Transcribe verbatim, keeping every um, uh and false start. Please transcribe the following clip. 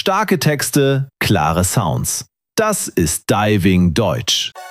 Starke Texte, klare Sounds. Das ist Diving Deutsch.